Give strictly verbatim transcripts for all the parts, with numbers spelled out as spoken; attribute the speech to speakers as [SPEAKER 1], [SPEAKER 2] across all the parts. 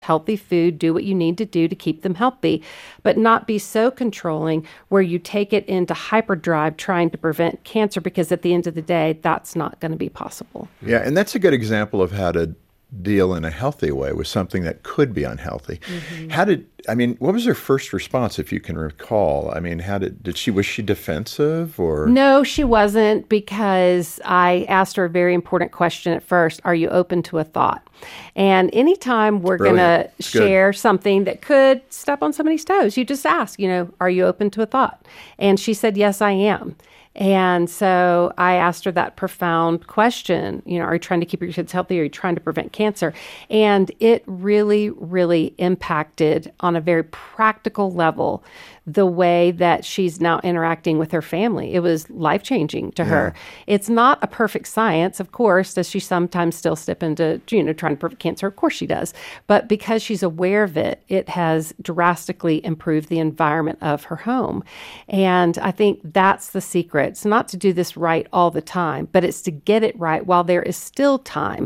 [SPEAKER 1] healthy food, do what you need to do to keep them healthy, but not be so controlling where you take it into hyperdrive trying to prevent cancer, because at the end of the day, that's not going to be possible.
[SPEAKER 2] Yeah, and that's a good example of how to deal in a healthy way with something that could be unhealthy. Mm-hmm. How did, I mean, what was her first response, if you can recall? I mean, how did, did she, was she defensive or?
[SPEAKER 1] No, she wasn't, because I asked her a very important question at first. Are you open to a thought? And anytime we're going to share something that could step on somebody's toes, you just ask, you know, are you open to a thought? And she said, yes, I am. And so I asked her that profound question, you know, are you trying to keep your kids healthy? Are you trying to prevent cancer? And it really, really impacted on a very practical level the way that she's now interacting with her family. It was life-changing to yeah. her. It's not a perfect science, of course. Does she sometimes still step into, you know, trying to prevent cancer? Of course she does. But because she's aware of it, it has drastically improved the environment of her home. And I think that's the secret. It's not to do this right all the time, but it's to get it right while there is still time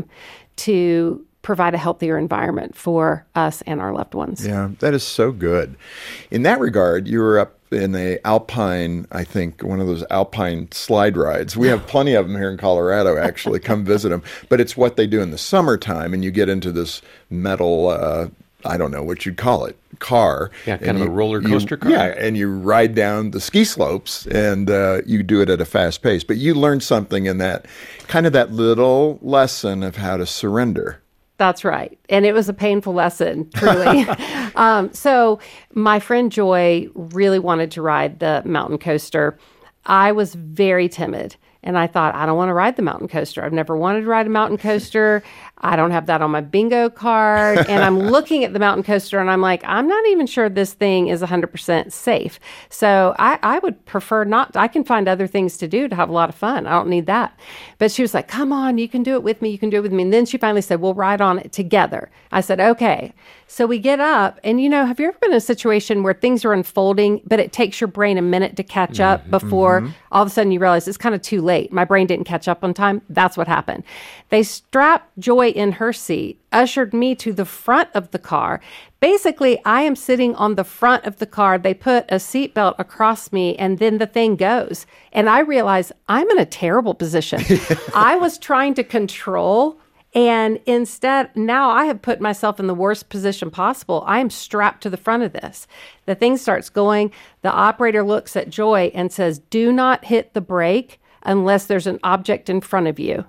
[SPEAKER 1] to provide a healthier environment for us and our loved ones.
[SPEAKER 2] Yeah, that is so good. In that regard, you were up in a alpine, I think, one of those alpine slide rides. We have plenty of them here in Colorado, actually. Come visit them. But it's what they do in the summertime, and you get into this metal, uh, I don't know what you'd call it, car.
[SPEAKER 3] Yeah, kind
[SPEAKER 2] and
[SPEAKER 3] of
[SPEAKER 2] you,
[SPEAKER 3] a roller coaster
[SPEAKER 2] you,
[SPEAKER 3] car.
[SPEAKER 2] Yeah, and you ride down the ski slopes, and uh, you do it at a fast pace. But you learned something in that, kind of that little lesson of how to surrender.
[SPEAKER 1] That's right. And it was a painful lesson, truly. um, so my friend Joy really wanted to ride the mountain coaster. I was very timid. And I thought, I don't want to ride the mountain coaster. I've never wanted to ride a mountain coaster. I don't have that on my bingo card. And I'm looking at the mountain coaster and I'm like, I'm not even sure this thing is one hundred percent safe. So I, I would prefer not. I can find other things to do to have a lot of fun. I don't need that. But she was like, come on, you can do it with me. You can do it with me. And then she finally said, we'll ride on it together. I said, okay. So we get up and, you know, have you ever been in a situation where things are unfolding, but it takes your brain a minute to catch up mm-hmm. before mm-hmm. all of a sudden you realize it's kind of too late. My brain didn't catch up on time. That's what happened. They strapped Joy in her seat, ushered me to the front of the car. Basically, I am sitting on the front of the car. They put a seatbelt across me, and then the thing goes. And I realize I'm in a terrible position. I was trying to control, and instead, now I have put myself in the worst position possible. I am strapped to the front of this. The thing starts going. The operator looks at Joy and says, do not hit the brake unless there's an object in front of you.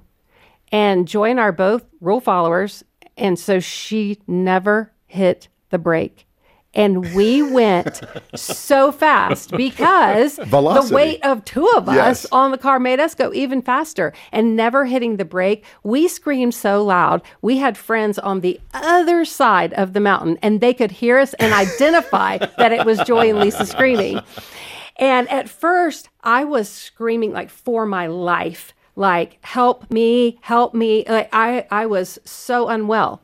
[SPEAKER 1] And Joy and I are both rule followers, and so she never hit the brake. And we went so fast because
[SPEAKER 2] Velocity.
[SPEAKER 1] The weight of two of us
[SPEAKER 2] yes.
[SPEAKER 1] on the car made us go even faster. And never hitting the brake, we screamed so loud. We had friends on the other side of the mountain, and they could hear us and identify that it was Joy and Lisa screaming. And at first, I was screaming like for my life, like, help me, help me. Like, I, I was so unwell.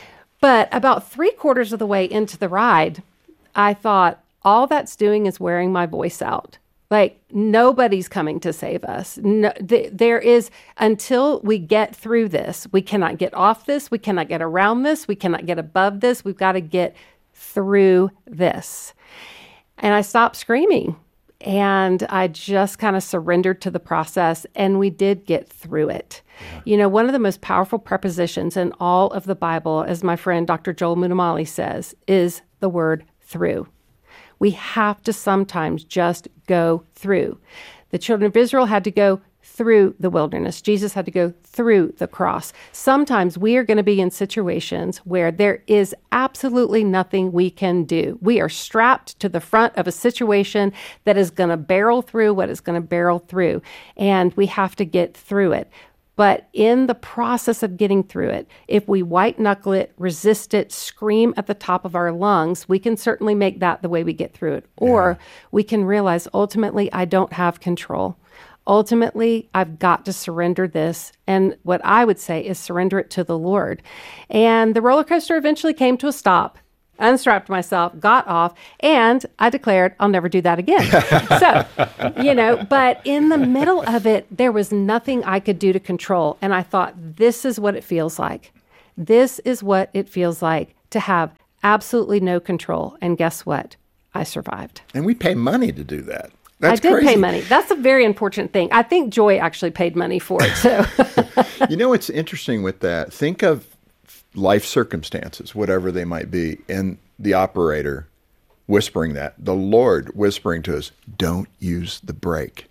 [SPEAKER 1] But about three quarters of the way into the ride, I thought, all that's doing is wearing my voice out. Like, nobody's coming to save us. No, th- there is, until we get through this, we cannot get off this, we cannot get around this, we cannot get above this, we've got to get through this. And I stopped screaming. And I just kind of surrendered to the process, and we did get through it. Yeah. You know, one of the most powerful prepositions in all of the Bible, as my friend Doctor Joel Muddamalle says, is the word through. We have to sometimes just go through. The children of Israel had to go through the wilderness. Jesus had to go through the cross. Sometimes we are going to be in situations where there is absolutely nothing we can do. We are strapped to the front of a situation that is going to barrel through what is going to barrel through, and we have to get through it. But in the process of getting through it, if we white knuckle it, resist it, scream at the top of our lungs, we can certainly make that the way we get through it. Or yeah. we can realize, ultimately, I don't have control. Ultimately, I've got to surrender this. And what I would say is surrender it to the Lord. And the roller coaster eventually came to a stop. Unstrapped myself, got off, and I declared I'll never do that again. So, you know, but in the middle of it, there was nothing I could do to control. And I thought, this is what it feels like. This is what it feels like to have absolutely no control. And guess what? I survived.
[SPEAKER 2] And we pay money to do that. That's
[SPEAKER 1] I did
[SPEAKER 2] crazy.
[SPEAKER 1] pay money. That's a very unfortunate thing. I think Joy actually paid money for it. So,
[SPEAKER 2] you know, what's interesting with that, think of life circumstances, whatever they might be, and the operator whispering that, the Lord whispering to us, don't use the brake.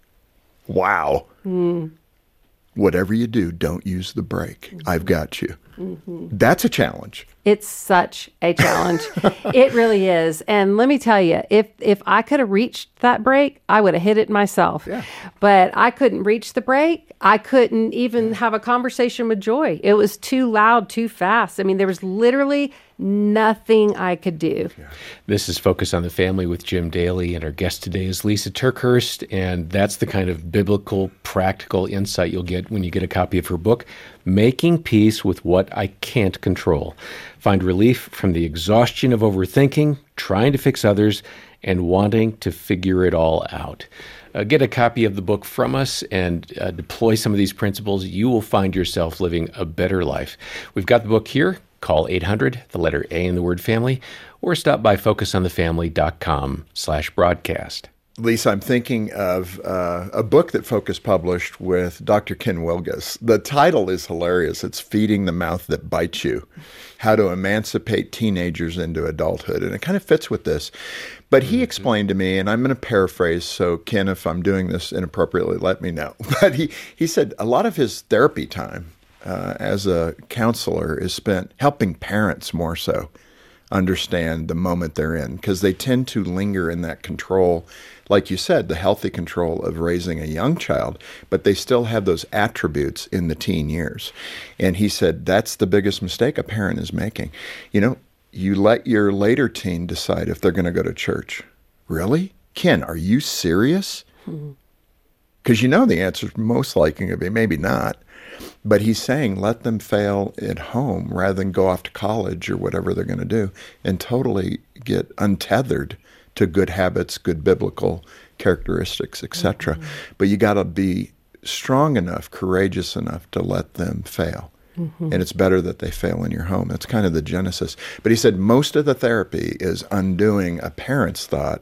[SPEAKER 2] Wow. Mm. Whatever you do, don't use the brake. Mm-hmm. I've got you. Mm-hmm. That's a challenge.
[SPEAKER 1] It's such a challenge. It really is. And let me tell you, if if I could have reached that brake, I would have hit it myself.
[SPEAKER 2] Yeah.
[SPEAKER 1] But I couldn't reach the brake. I couldn't even have a conversation with Joy. It was too loud, too fast. I mean, there was literally nothing I could do.
[SPEAKER 3] Yeah. This is Focus on the Family with Jim Daly, and our guest today is Lisa TerKeurst, and that's the kind of biblical, practical insight you'll get when you get a copy of her book, Making Peace with What I Can't Control. Find relief from the exhaustion of overthinking, trying to fix others, and wanting to figure it all out. Uh, get a copy of the book from us and uh, deploy some of these principles. You will find yourself living a better life. We've got the book here. Call eight hundred, the letter A in the word family, or stop by focusonthefamily.com slash broadcast.
[SPEAKER 2] Lisa, I'm thinking of uh, a book that Focus published with Doctor Ken Wilgus. The title is hilarious. It's Feeding the Mouth That Bites You, How to Emancipate Teenagers into Adulthood. And it kind of fits with this. But he mm-hmm. explained to me, and I'm going to paraphrase, so Ken, if I'm doing this inappropriately, let me know. But he, he said a lot of his therapy time uh, as a counselor is spent helping parents more so understand the moment they're in, because they tend to linger in that control, like you said, the healthy control of raising a young child, but they still have those attributes in the teen years. And he said that's the biggest mistake a parent is making. You know, you let your later teen decide if they're going to go to church. Really? Ken, are you serious? Because mm-hmm. you know the answer is most likely going to be maybe not. But he's saying let them fail at home rather than go off to college or whatever they're going to do and totally get untethered to good habits, good biblical characteristics, et cetera. Mm-hmm. But you got to be strong enough, courageous enough to let them fail. Mm-hmm. And it's better that they fail in your home. That's kind of the genesis. But he said most of the therapy is undoing a parent's thought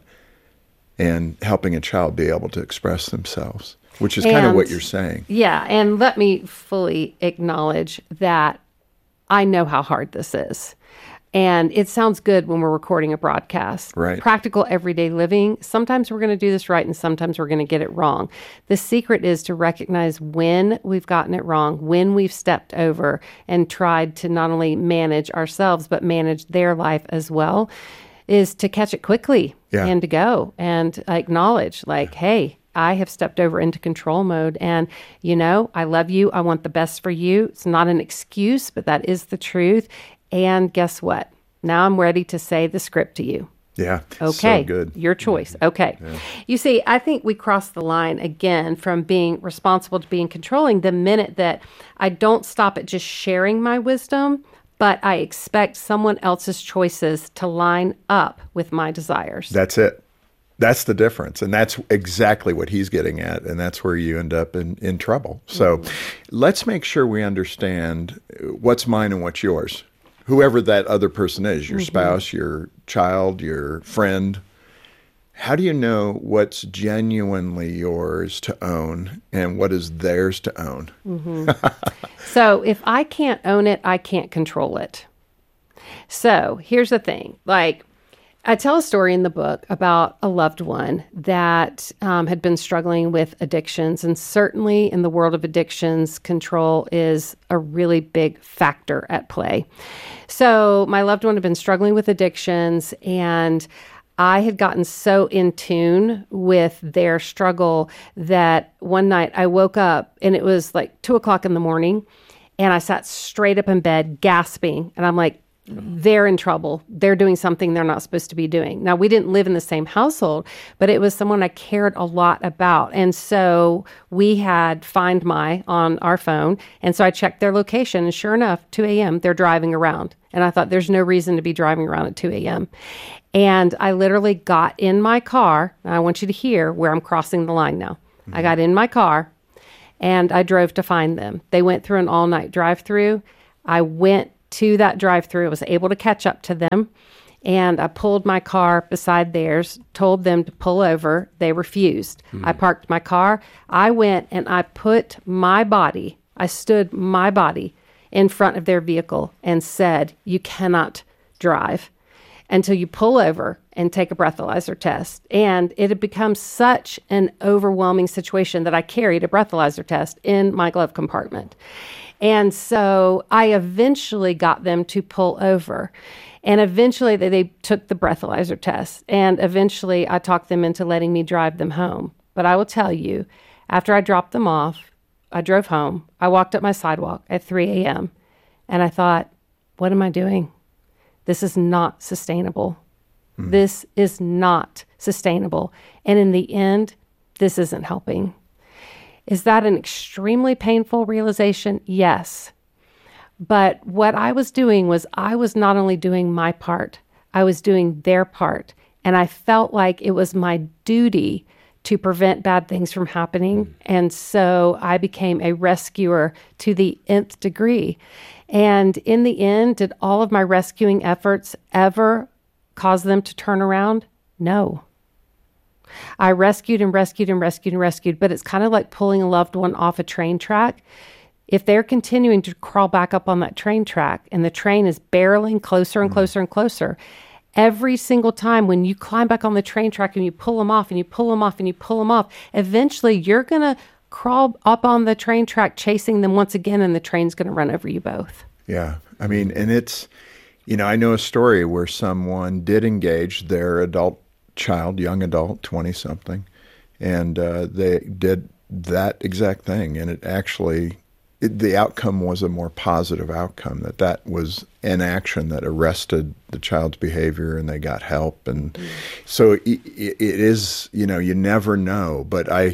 [SPEAKER 2] and helping a child be able to express themselves, which is and, kind of what you're saying.
[SPEAKER 1] Yeah, and let me fully acknowledge that I know how hard this is. And it sounds good when we're recording a broadcast.
[SPEAKER 2] Right.
[SPEAKER 1] Practical everyday living. Sometimes we're going to do this right and sometimes we're going to get it wrong. The secret is to recognize when we've gotten it wrong, when we've stepped over and tried to not only manage ourselves, but manage their life as well, is to catch it quickly yeah. and to go and acknowledge like, hey, I have stepped over into control mode and, you know, I love you. I want the best for you. It's not an excuse, but that is the truth. And guess what? Now I'm ready to say the script to you.
[SPEAKER 2] Yeah.
[SPEAKER 1] Okay.
[SPEAKER 2] So good.
[SPEAKER 1] Your choice. Okay. Yeah. You see, I think we crossed the line again from being responsible to being controlling the minute that I don't stop at just sharing my wisdom, but I expect someone else's choices to line up with my desires.
[SPEAKER 2] That's it. That's the difference. And that's exactly what he's getting at. And that's where you end up in, in trouble. So mm-hmm. let's make sure we understand what's mine and what's yours. Whoever that other person is, your mm-hmm. spouse, your child, your friend. How do you know what's genuinely yours to own and what is theirs to own?
[SPEAKER 1] Mm-hmm. So if I can't own it, I can't control it. So here's the thing. Like, I tell a story in the book about a loved one that um, had been struggling with addictions. And certainly in the world of addictions, control is a really big factor at play. So my loved one had been struggling with addictions, and I had gotten so in tune with their struggle that one night I woke up and it was like two o'clock in the morning, and I sat straight up in bed gasping. And I'm like, they're in trouble. They're doing something they're not supposed to be doing. Now, we didn't live in the same household, but it was someone I cared a lot about. And so we had Find My on our phone. And so I checked their location. And sure enough, two a.m., they're driving around. And I thought, there's no reason to be driving around at two a.m. And I literally got in my car. And I want you to hear where I'm crossing the line now. Mm-hmm. I got in my car and I drove to find them. They went through an all-night drive-through. I went to that drive-through. I was able to catch up to them. And I pulled my car beside theirs, told them to pull over. They refused. Mm. I parked my car. I went and I put my body, I stood my body in front of their vehicle and said, you cannot drive until you pull over and take a breathalyzer test. And it had become such an overwhelming situation that I carried a breathalyzer test in my glove compartment. And so I eventually got them to pull over. And eventually they, they took the breathalyzer test. And eventually I talked them into letting me drive them home. But I will tell you, after I dropped them off, I drove home. I walked up my sidewalk at three a.m. And I thought, what am I doing? This is not sustainable. Mm. This is not sustainable. And in the end, this isn't helping. Is that an extremely painful realization? Yes. But what I was doing was I was not only doing my part, I was doing their part. And I felt like it was my duty to prevent bad things from happening. Mm. And so I became a rescuer to the nth degree. And in the end, did all of my rescuing efforts ever cause them to turn around? No. I rescued and rescued and rescued and rescued, but it's kind of like pulling a loved one off a train track. If they're continuing to crawl back up on that train track and the train is barreling closer and closer and closer, every single time when you climb back on the train track and you pull them off and you pull them off and you pull them off, eventually you're going to crawl up on the train track chasing them once again, and the train's going to run over you both.
[SPEAKER 2] Yeah. I mean, and it's, you know, I know a story where someone did engage their adult child, young adult, twenty-something, and uh, they did that exact thing, and it actually... It, the outcome was a more positive outcome, that that was an action that arrested the child's behavior and they got help. And mm. so it, it is, you know, you never know. But I,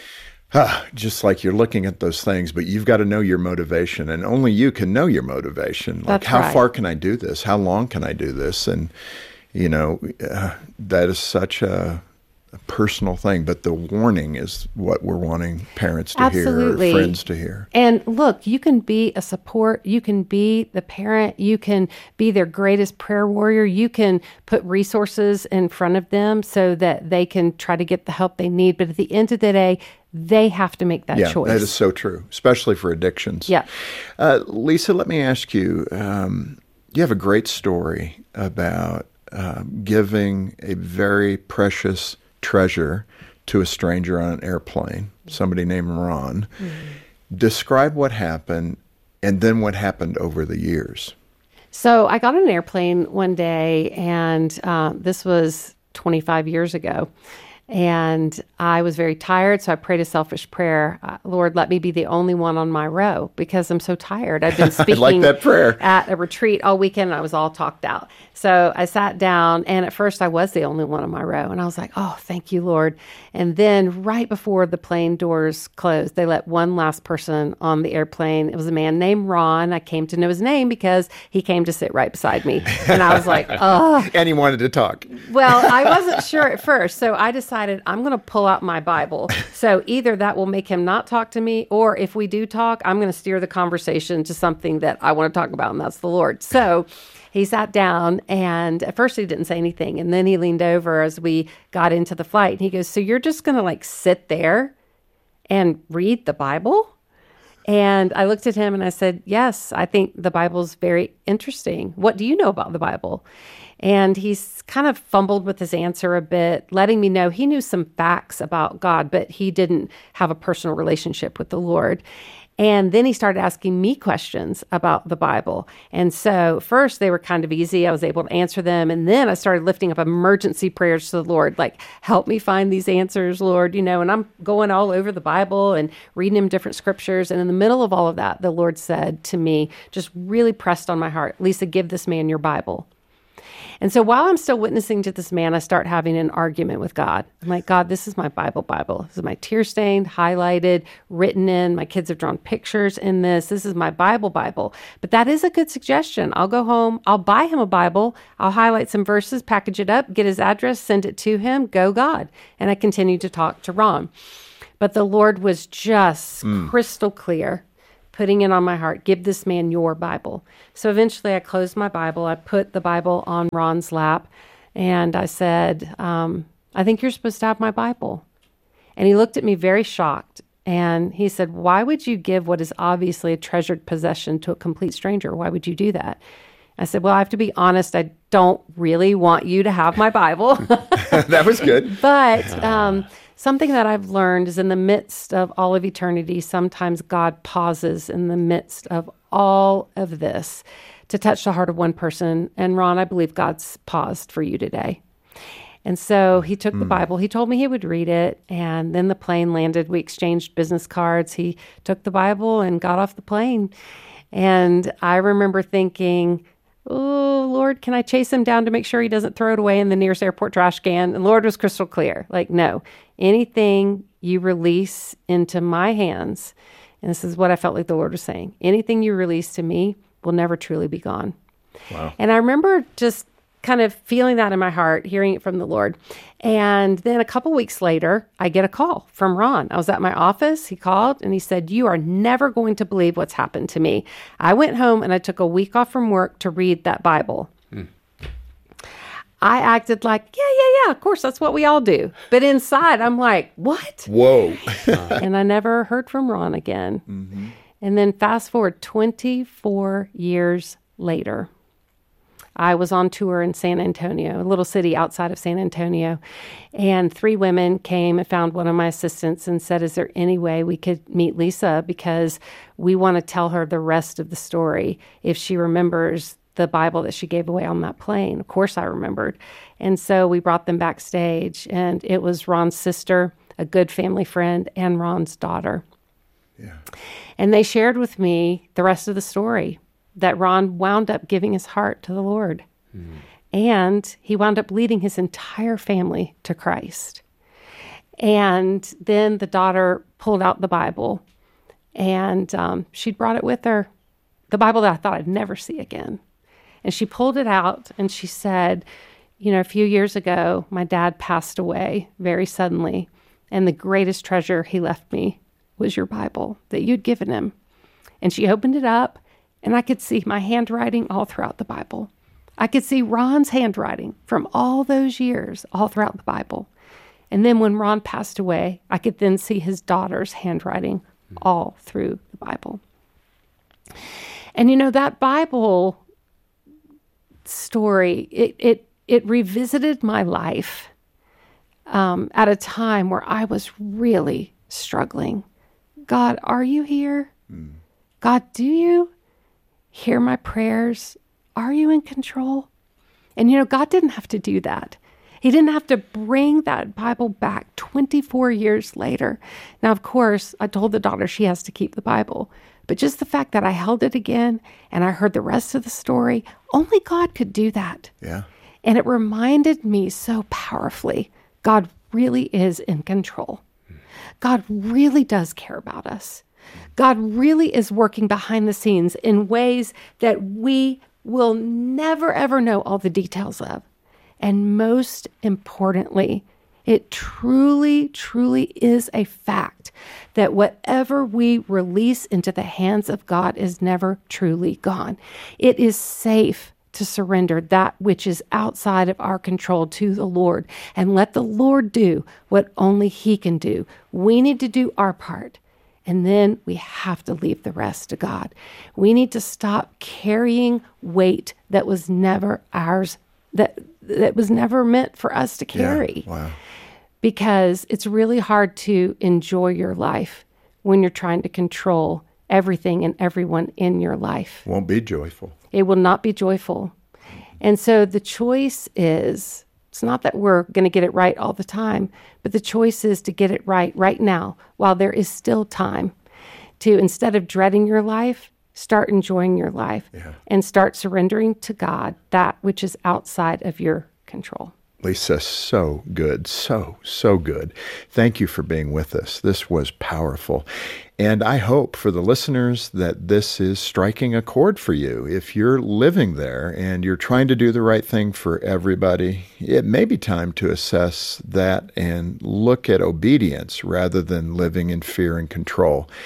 [SPEAKER 2] ah, just like you're looking at those things, but you've got to know your motivation, and only you can know your motivation. Like,
[SPEAKER 1] That's
[SPEAKER 2] how
[SPEAKER 1] right.
[SPEAKER 2] far can I do this? How long can I do this? And, you know, uh, that is such a... a personal thing, but the warning is what we're wanting parents to
[SPEAKER 1] Absolutely.
[SPEAKER 2] hear, or friends to hear.
[SPEAKER 1] And look, you can be a support, you can be the parent, you can be their greatest prayer warrior, you can put resources in front of them so that they can try to get the help they need, but at the end of the day, they have to make that
[SPEAKER 2] yeah,
[SPEAKER 1] choice.
[SPEAKER 2] That is so true, especially for addictions.
[SPEAKER 1] Yeah.
[SPEAKER 2] Uh, Lisa, let me ask you, um, you have a great story about uh, giving a very precious treasure to a stranger on an airplane, somebody named Ron. Mm-hmm. Describe what happened, and then what happened over the years.
[SPEAKER 1] So I got on an airplane one day, and uh, this was twenty-five years ago. And I was very tired, so I prayed a selfish prayer. Uh, Lord, let me be the only one on my row because I'm so tired. I've been speaking
[SPEAKER 2] like that prayer.
[SPEAKER 1] at a retreat all weekend, and I was all talked out. So I sat down, and at first I was the only one on my row. And I was like, oh, thank you, Lord. And then right before the plane doors closed, they let one last person on the airplane. It was a man named Ron. I came to know his name because he came to sit right beside me. And I was like, oh.
[SPEAKER 2] And he wanted to talk.
[SPEAKER 1] Well, I wasn't sure at first, so I decided I'm going to pull out my Bible. So either that will make him not talk to me, or if we do talk, I'm going to steer the conversation to something that I want to talk about, and that's the Lord. So he sat down, and at first he didn't say anything, and then he leaned over as we got into the flight, and he goes, so you're just going to like sit there and read the Bible? And I looked at him and I said, yes, I think the Bible's very interesting. What do you know about the Bible? And he's kind of fumbled with his answer a bit, letting me know he knew some facts about God, but he didn't have a personal relationship with the Lord. And then he started asking me questions about the Bible. And so first they were kind of easy. I was able to answer them. And then I started lifting up emergency prayers to the Lord, like, help me find these answers, Lord, you know, and I'm going all over the Bible and reading him different scriptures. And in the middle of all of that, the Lord said to me, just really pressed on my heart, Lisa, give this man your Bible. And so while I'm still witnessing to this man, I start having an argument with God. I'm like, God, this is my Bible Bible. This is my tear-stained, highlighted, written in. My kids have drawn pictures in this. This is my Bible Bible. But that is a good suggestion. I'll go home. I'll buy him a Bible. I'll highlight some verses, package it up, get his address, send it to him. Go God. And I continued to talk to Ron. But the Lord was just mm. crystal clear putting it on my heart, give this man your Bible. So eventually I closed my Bible. I put the Bible on Ron's lap, and I said, um, I think you're supposed to have my Bible. And he looked at me very shocked, and he said, why would you give what is obviously a treasured possession to a complete stranger? Why would you do that? I said, well, I have to be honest. I don't really want you to have my Bible.
[SPEAKER 2] That was good.
[SPEAKER 1] But um, something that I've learned is in the midst of all of eternity, sometimes God pauses in the midst of all of this to touch the heart of one person. And Ron, I believe God's paused for you today. And so he took the Bible. He told me he would read it. And then the plane landed. We exchanged business cards. He took the Bible and got off the plane. And I remember thinking, oh, Lord, can I chase him down to make sure he doesn't throw it away in the nearest airport trash can? And Lord was crystal clear. Like, no, anything you release into my hands, and this is what I felt like the Lord was saying, anything you release to me will never truly be gone.
[SPEAKER 2] Wow.
[SPEAKER 1] And I remember just kind of feeling that in my heart, hearing it from the Lord. And then a couple weeks later, I get a call from Ron. I was at my office. He called and he said, you are never going to believe what's happened to me. I went home and I took a week off from work to read that Bible. Hmm. I acted like, yeah, yeah, yeah, of course, that's what we all do. But inside, I'm like, what?
[SPEAKER 2] Whoa.
[SPEAKER 1] And I never heard from Ron again. Mm-hmm. And then fast forward twenty-four years later, I was on tour in San Antonio, a little city outside of San Antonio, and three women came and found one of my assistants and said, is there any way we could meet Lisa? Because we want to tell her the rest of the story if she remembers the Bible that she gave away on that plane. Of course I remembered. And so we brought them backstage, and it was Ron's sister, a good family friend, and Ron's daughter.
[SPEAKER 2] Yeah.
[SPEAKER 1] And they shared with me the rest of the story, that Ron wound up giving his heart to the Lord. Mm. And he wound up leading his entire family to Christ. And then the daughter pulled out the Bible, and um, she'd brought it with her, the Bible that I thought I'd never see again. And she pulled it out, and she said, you know, a few years ago, my dad passed away very suddenly, and the greatest treasure he left me was your Bible that you'd given him. And she opened it up, and I could see my handwriting all throughout the Bible. I could see Ron's handwriting from all those years all throughout the Bible. And then when Ron passed away, I could then see his daughter's handwriting all through the Bible. And you know, that Bible story, it it it revisited my life um, at a time where I was really struggling. God, are you here? Mm. God, do you hear my prayers? Are you in control? And you know, God didn't have to do that. He didn't have to bring that Bible back twenty-four years later. Now, of course, I told the daughter she has to keep the Bible. But just the fact that I held it again and I heard the rest of the story, only God could do that.
[SPEAKER 2] Yeah.
[SPEAKER 1] And it reminded me so powerfully, God really is in control. God really does care about us. God really is working behind the scenes in ways that we will never, ever know all the details of. And most importantly, it truly, truly is a fact that whatever we release into the hands of God is never truly gone. It is safe to surrender that which is outside of our control to the Lord and let the Lord do what only He can do. We need to do our part, and then we have to leave the rest to God. We need to stop carrying weight that was never ours, that that was never meant for us to carry.
[SPEAKER 2] Yeah. Wow.
[SPEAKER 1] Because it's really hard to enjoy your life when you're trying to control everything and everyone in your life.
[SPEAKER 2] Won't be joyful.
[SPEAKER 1] It will not be joyful. And so the choice is, it's not that we're going to get it right all the time, but the choice is to get it right right now while there is still time to, instead of dreading your life, start enjoying your life yeah. and start surrendering to God that which is outside of your control.
[SPEAKER 2] Lisa, so good, so, so good. Thank you for being with us. This was powerful. And I hope for the listeners that this is striking a chord for you. If you're living there and you're trying to do the right thing for everybody, it may be time to assess that and look at obedience rather than living in fear and control.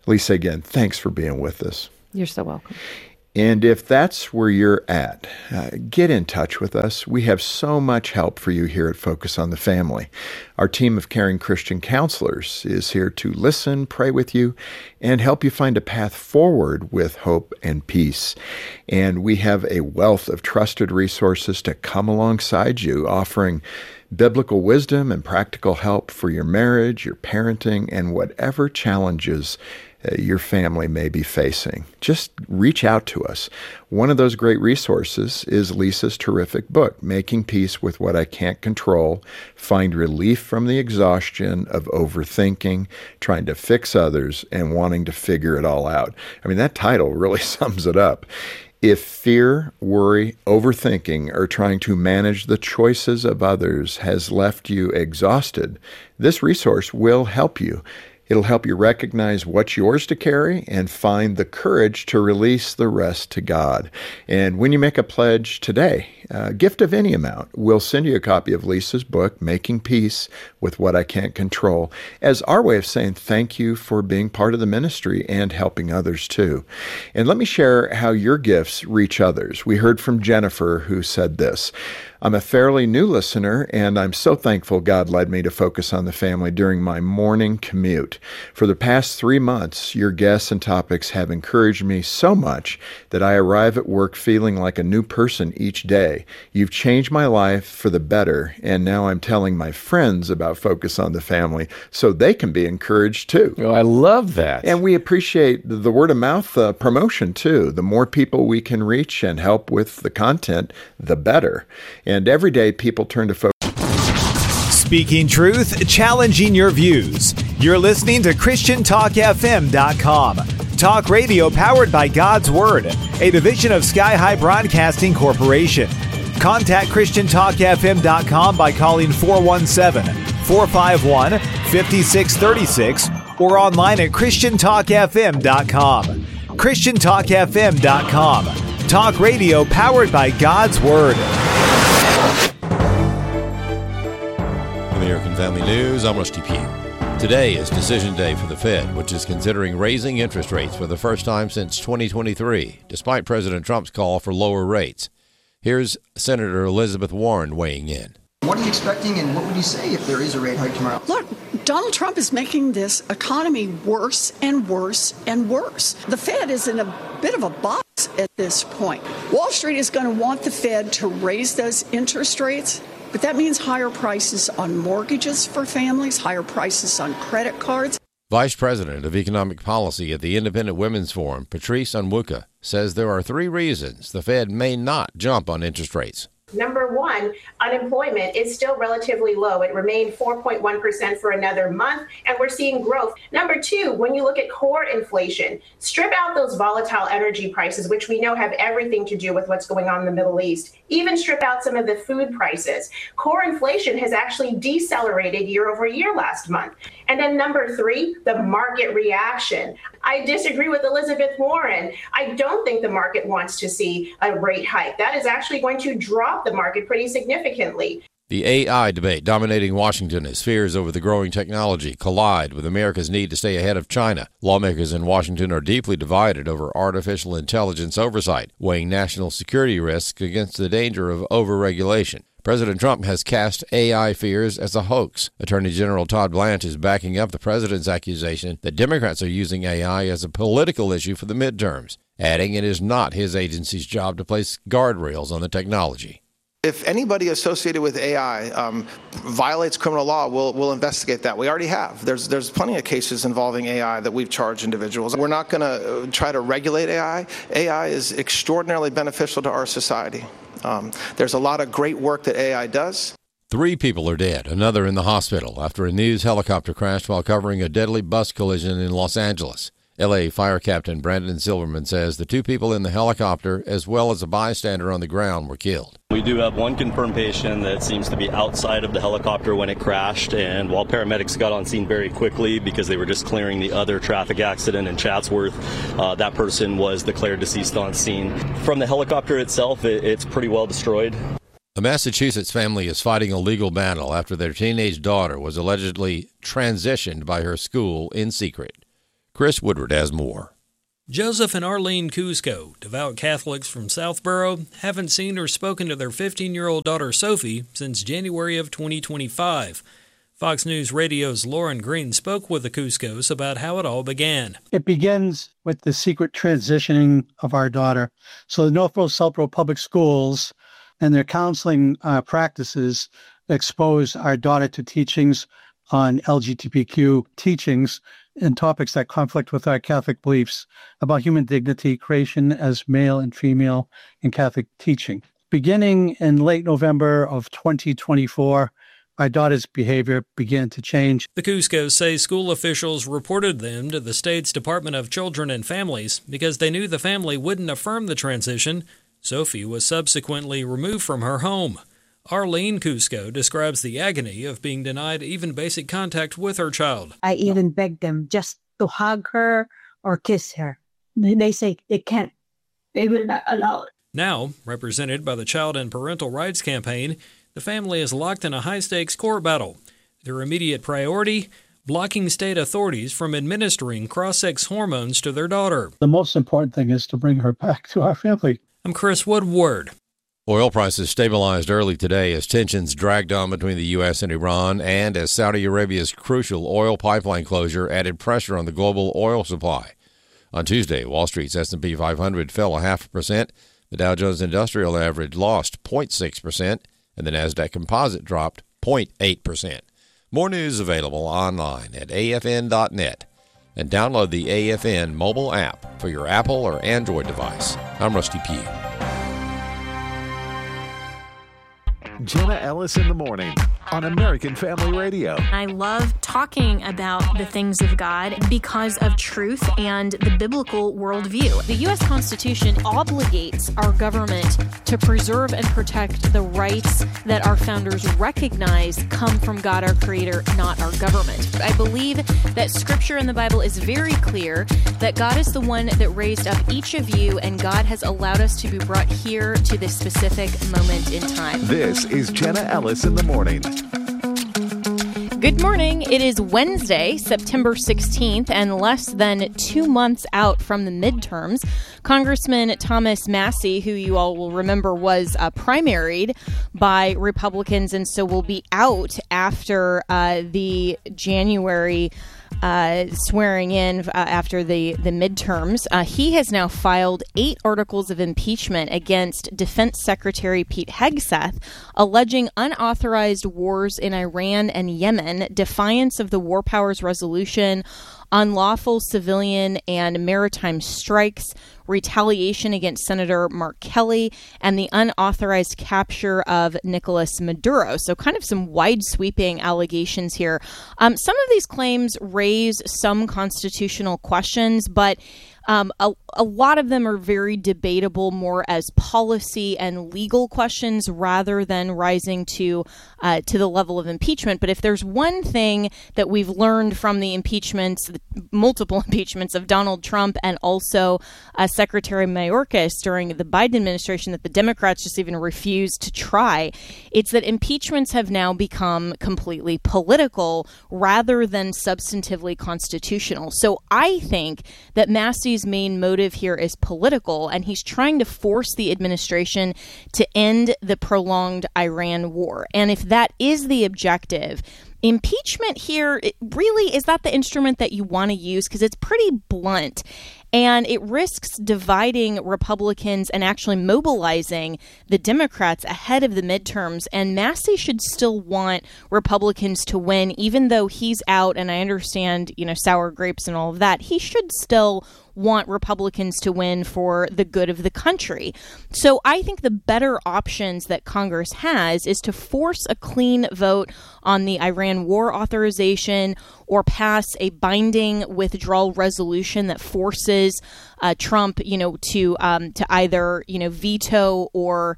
[SPEAKER 2] Lisa, again, thanks for being with us.
[SPEAKER 1] You're so welcome.
[SPEAKER 2] And if that's where you're at, uh, get in touch with us. We have so much help for you here at Focus on the Family. Our team of caring Christian counselors is here to listen, pray with you, and help you find a path forward with hope and peace. And we have a wealth of trusted resources to come alongside you, offering biblical wisdom and practical help for your marriage, your parenting, and whatever challenges Uh, your family may be facing. Just reach out to us. One of those great resources is Lisa's terrific book, Making Peace with What I Can't Control, Find Relief from the Exhaustion of Overthinking, Trying to Fix Others, and Wanting to Figure It All Out. I mean, that title really sums it up. If fear, worry, overthinking, or trying to manage the choices of others has left you exhausted, this resource will help you. It'll help you recognize what's yours to carry and find the courage to release the rest to God. And when you make a pledge today, a gift of any amount, we'll send you a copy of Lisa's book, Making Peace with What I Can't Control, as our way of saying thank you for being part of the ministry and helping others too. And let me share how your gifts reach others. We heard from Jennifer, who said this: I'm a fairly new listener, and I'm so thankful God led me to Focus on the Family during my morning commute. For the past three months, your guests and topics have encouraged me so much that I arrive at work feeling like a new person each day. You've changed my life for the better, and now I'm telling my friends about Focus on the Family so they can be encouraged too.
[SPEAKER 3] Oh, I love that.
[SPEAKER 2] And we appreciate the word of mouth uh, promotion too. The more people we can reach and help with the content, the better. And every day people turn to Focus.
[SPEAKER 4] Speaking truth, challenging your views. You're listening to Christian Talk F M dot com. Talk radio powered by God's Word, a division of Sky High Broadcasting Corporation. Contact Christian Talk F M dot com by calling four one seven, four five one, five six three six or online at Christian Talk F M dot com. Christian Talk F M dot com. Talk radio powered by God's Word.
[SPEAKER 5] American Family News, I'm Rusty Pugh. Today is decision day for the Fed, which is considering raising interest rates for the first time since twenty twenty-three, despite President Trump's call for lower rates. Here's Senator Elizabeth Warren weighing in.
[SPEAKER 6] What are you expecting, and what would you say if there is a rate hike tomorrow?
[SPEAKER 7] Look, Donald Trump is making this economy worse and worse and worse. The Fed is in a bit of a box at this point. Wall Street is going to want the Fed to raise those interest rates, but that means higher prices on mortgages for families, higher prices on credit cards.
[SPEAKER 5] Vice President of Economic Policy at the Independent Women's Forum, Patrice Onwuka, says there are three reasons the Fed may not jump on interest rates.
[SPEAKER 8] Number one, unemployment is still relatively low. It remained four point one percent for another month, and we're seeing growth. Number two, when you look at core inflation, strip out those volatile energy prices, which we know have everything to do with what's going on in the Middle East. Even strip out some of the food prices. Core inflation has actually decelerated year over year last month. And then number three, the market reaction. I disagree with Elizabeth Warren. I don't think the market wants to see a rate hike. That is actually going to drop the market pretty significantly.
[SPEAKER 5] The A I debate dominating Washington as fears over the growing technology collide with America's need to stay ahead of China. Lawmakers in Washington are deeply divided over artificial intelligence oversight, weighing national security risks against the danger of overregulation. President Trump has cast A I fears as a hoax. Attorney General Todd Blanche is backing up the president's accusation that Democrats are using A I as a political issue for the midterms, adding it is not his agency's job to place guardrails on the technology.
[SPEAKER 6] If anybody associated with A I um, violates criminal law, we'll, we'll investigate that. We already have. There's there's plenty of cases involving A I that we've charged individuals. We're not going to try to regulate A I. A I is extraordinarily beneficial to our society. Um, there's a lot of great work that A I does.
[SPEAKER 5] Three people are dead, another in the hospital, after a news helicopter crashed while covering a deadly bus collision in Los Angeles. L A Fire Captain Brandon Silverman says the two people in the helicopter, as well as a bystander on the ground, were killed.
[SPEAKER 9] We do have one confirmed patient that seems to be outside of the helicopter when it crashed, and while paramedics got on scene very quickly because they were just clearing the other traffic accident in Chatsworth, uh, that person was declared deceased on scene. From the helicopter itself, it, it's pretty well destroyed.
[SPEAKER 5] A Massachusetts family is fighting a legal battle after their teenage daughter was allegedly transitioned by her school in secret. Chris Woodward has more.
[SPEAKER 10] Joseph and Arlene Cusco, devout Catholics from Southborough, haven't seen or spoken to their fifteen-year-old daughter Sophie since January of twenty twenty-five. Fox News Radio's Lauren Green spoke with the Cuscos about how it all began.
[SPEAKER 11] It begins with the secret transitioning of our daughter. So the Northborough Southborough Public Schools and their counseling uh, practices expose our daughter to teachings on L G B T Q teachings and topics that conflict with our Catholic beliefs about human dignity, creation as male and female in Catholic teaching. Beginning in late November of twenty twenty-four, my daughter's behavior began to change.
[SPEAKER 10] The Cuscos say school officials reported them to the state's Department of Children and Families because they knew the family wouldn't affirm the transition. Sophie was subsequently removed from her home. Arlene Cusco describes the agony of being denied even basic contact with her child.
[SPEAKER 12] I even begged them just to hug her or kiss her. They say they can't. They will not allow it.
[SPEAKER 10] Now, represented by the Child and Parental Rights Campaign, the family is locked in a high-stakes court battle. Their immediate priority, blocking state authorities from administering cross-sex hormones to their daughter.
[SPEAKER 11] The most important thing is to bring her back to our family.
[SPEAKER 10] I'm Chris Woodward.
[SPEAKER 5] Oil prices stabilized early today as tensions dragged on between the U S and Iran and as Saudi Arabia's crucial oil pipeline closure added pressure on the global oil supply. On Tuesday, Wall Street's S and P five hundred fell a half a percent, the Dow Jones Industrial Average lost zero point six percent, and the NASDAQ Composite dropped zero point eight percent. More news available online at A F N dot net and download the A F N mobile app for your Apple or Android device. I'm Rusty Pugh.
[SPEAKER 4] Jenna Ellis in the morning on American Family Radio.
[SPEAKER 13] I love talking about the things of God because of truth and the biblical worldview. The U S Constitution obligates our government to preserve and protect the rights that our founders recognize come from God, our Creator, not our government. I believe that Scripture in the Bible is very clear that God is the one that raised up each of you, and God has allowed us to be brought here to this specific moment in time.
[SPEAKER 4] This is Jenna Ellis in the morning.
[SPEAKER 13] Good morning. It is Wednesday, September sixteenth, and less than two months out from the midterms. Congressman Thomas Massie, who you all will remember was uh, primaried by Republicans and so will be out after uh, the January Uh, swearing in uh, after the, the midterms. Uh, he has now filed eight articles of impeachment against Defense Secretary Pete Hegseth, alleging unauthorized wars in Iran and Yemen, defiance of the War Powers Resolution, unlawful civilian and maritime strikes, retaliation against Senator Mark Kelly, and the unauthorized capture of Nicolas Maduro. So kind of some wide-sweeping allegations here. Um, some of these claims raise some constitutional questions, but Um, a, a lot of them are very debatable more as policy and legal questions rather than rising to uh, to the level of impeachment. But if there's one thing that we've learned from the impeachments, the multiple impeachments of Donald Trump and also uh, Secretary Mayorkas during the Biden administration that the Democrats just even refused to try, it's that impeachments have now become completely political rather than substantively constitutional. So I think that Massey's main motive here is political, and he's trying to force the administration to end the prolonged Iran war. And if that is the objective, impeachment here it really is not the instrument that you want to use because it's pretty blunt. And it risks dividing Republicans and actually mobilizing the Democrats ahead of the midterms. And Massey should still want Republicans to win, even though he's out. And I understand, you know, sour grapes and all of that. He should still want Republicans to win for the good of the country. So I think the better options that Congress has is to force a clean vote on the Iran war authorization or pass a binding withdrawal resolution that forces uh, Trump, you know, to um, to either, you know, veto or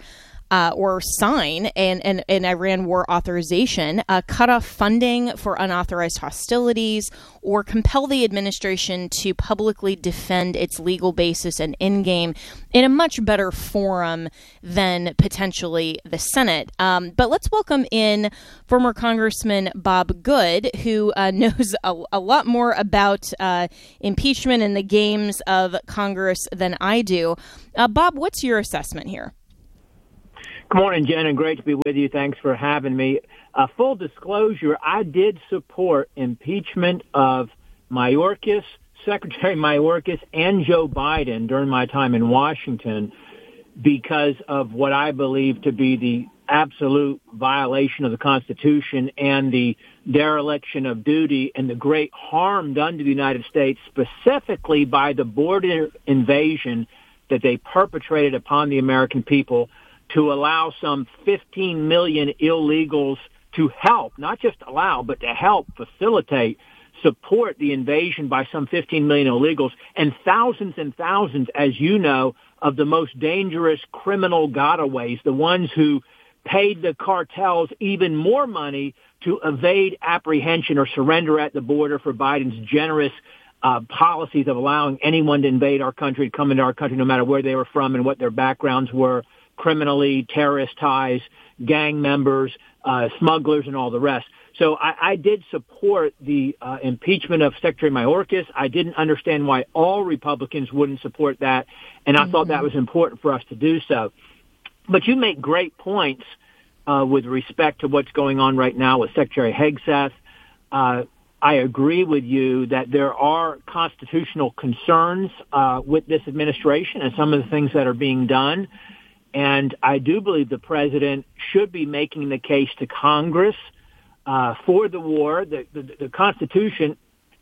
[SPEAKER 13] uh, or sign an, an, an Iran war authorization, uh, cut off funding for unauthorized hostilities, or compel the administration to publicly defend its legal basis and endgame in a much better forum than potentially the Senate. Um, but let's welcome in former Congressman Bob Good, who uh, knows a, a lot more about uh, impeachment and the games of Congress than I do. Uh, Bob, what's your assessment here?
[SPEAKER 14] Good morning, Jen, and great to be with you. Thanks for having me. Uh, full disclosure, I did support impeachment of Mayorkas, Secretary Mayorkas, and Joe Biden during my time in Washington because of what I believe to be the absolute violation of the Constitution and the dereliction of duty and the great harm done to the United States, specifically by the border invasion that they perpetrated upon the American people to allow some fifteen million illegals to help, not just allow, but to help facilitate, support the invasion by some fifteen million illegals, and thousands and thousands, as you know, of the most dangerous criminal gotaways, the ones who paid the cartels even more money to evade apprehension or surrender at the border for Biden's generous uh, policies of allowing anyone to invade our country, to come into our country, no matter where they were from and what their backgrounds were, criminally, terrorist ties, gang members, uh, smugglers, and all the rest. So I, I did support the uh, impeachment of Secretary Mayorkas. I didn't understand why all Republicans wouldn't support that, and I mm-hmm. thought that was important for us to do so. But you make great points uh, with respect to what's going on right now with Secretary Hegseth. Uh, I agree with you that there are constitutional concerns uh, with this administration and some of the things that are being done. And I do believe the president should be making the case to Congress uh, for the war. The, the, the Constitution,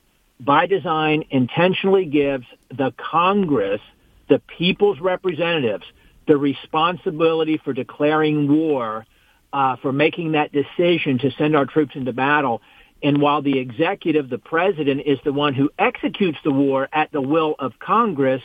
[SPEAKER 14] by design, intentionally gives the Congress, the people's representatives, the responsibility for declaring war, uh, for making that decision to send our troops into battle. And while the executive, the president, is the one who executes the war at the will of Congress,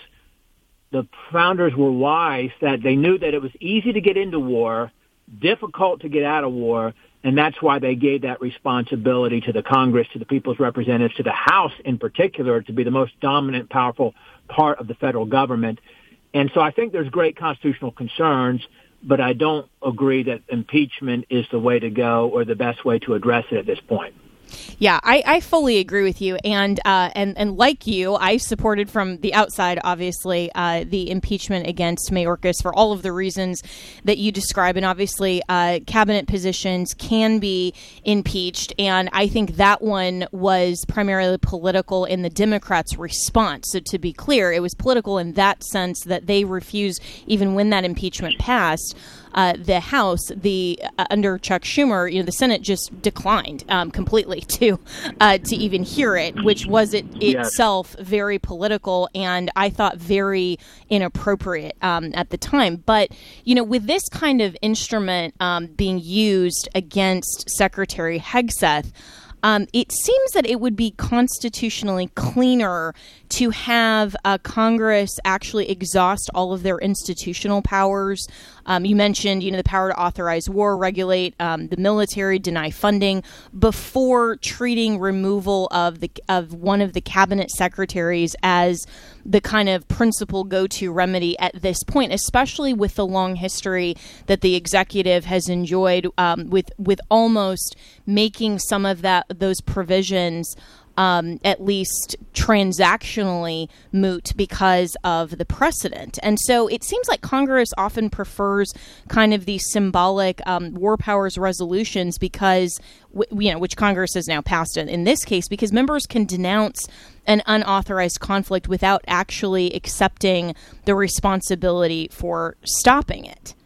[SPEAKER 14] the founders were wise that they knew that it was easy to get into war, difficult to get out of war, and that's why they gave that responsibility to the Congress, to the people's representatives, to the House in particular, to be the most dominant, powerful part of the federal government. And so I think there's great constitutional concerns, but I don't agree that impeachment is the way to go or the best way to address it at this point.
[SPEAKER 13] Yeah, I, I fully agree with you. And uh, and and like you, I supported from the outside, obviously, uh, the impeachment against Mayorkas for all of the reasons that you describe. And obviously, uh, cabinet positions can be impeached. And I think that one was primarily political in the Democrats' response. So to be clear, it was political in that sense that they refused, even when that impeachment passed, Uh, the House, the uh, under Chuck Schumer, you know, the Senate just declined um, completely to uh, to even hear it, which was it
[SPEAKER 14] yes.
[SPEAKER 13] itself very political and I thought very inappropriate um, at the time. But you know, with this kind of instrument um, being used against Secretary Hegseth, Um, it seems that it would be constitutionally cleaner to have uh, Congress actually exhaust all of their institutional powers. Um, you mentioned, you know, the power to authorize war, regulate um, the military, deny funding, before treating removal of the of one of the cabinet secretaries as the kind of principal go-to remedy at this point, especially with the long history that the executive has enjoyed um, with with almost making some of that those provisions um, at least transactionally moot because of the precedent. And so it seems like Congress often prefers kind of these symbolic um, war powers resolutions because, you know, which Congress has now passed in, in this case, because members can denounce an unauthorized conflict without actually accepting the responsibility for stopping it.